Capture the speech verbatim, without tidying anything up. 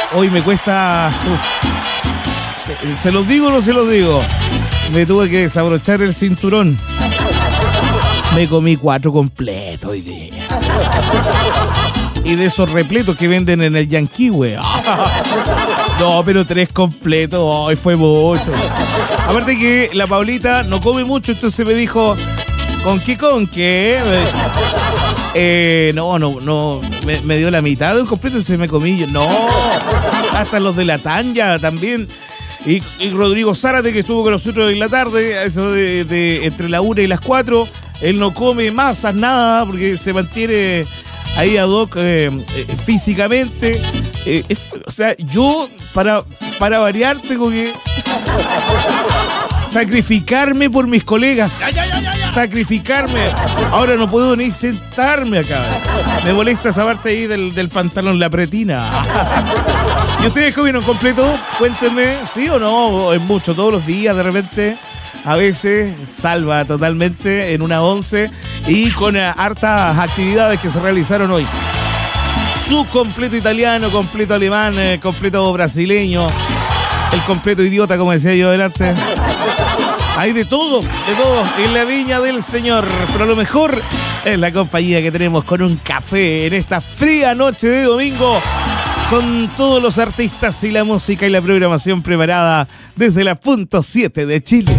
Hoy me cuesta... Uf. ¿Se los digo o no se los digo? Me tuve que desabrochar el cinturón. Me comí cuatro completos hoy día. Y de esos repletos que venden en el Yankee, güey. No, pero tres completos, hoy fue mucho. Aparte que la Paulita no come mucho, entonces me dijo, ¿con qué, con qué? Eh, no, no, no, me, me dio la mitad de un completo y se me comí yo. No, hasta los de la Tanya también. Y, y Rodrigo Zárate, que estuvo con nosotros en la tarde, eso de, de entre la una y las cuatro, él no come masas, nada, porque se mantiene ahí ad hoc eh, eh, físicamente. Eh, es, o sea, yo, para, para variar, tengo que sacrificarme por mis colegas. Ya, ya, ya, ya, ya. Sacrificarme. Ahora no puedo ni sentarme acá. Me molesta esa parte ahí del, del pantalón, la pretina. ¿Y ustedes comieron completo? Cuéntenme, ¿sí o no? Es mucho, todos los días, de repente. A veces salva totalmente en una once y con uh, hartas actividades que se realizaron hoy. Su completo italiano, completo alemán, eh, completo brasileño, el completo idiota, como decía yo delante. Hay de todo, de todo en la viña del Señor. Pero lo mejor es la compañía que tenemos con un café en esta fría noche de domingo, con todos los artistas y la música y la programación preparada desde la punto siete de Chile.